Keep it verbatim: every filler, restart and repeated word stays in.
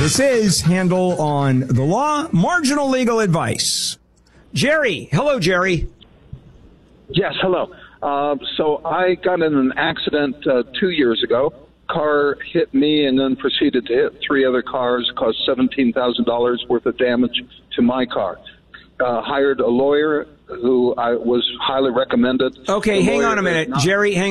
This is Handel on the Law, marginal legal advice. Jerry. Hello, Jerry. Yes, hello. Uh, so I got in an accident uh, two years ago. Car hit me and then proceeded to hit three other cars, caused seventeen thousand dollars worth of damage to my car. Uh, hired a lawyer who I was highly recommended. Okay, The hang lawyer on a minute. is not- Jerry, hang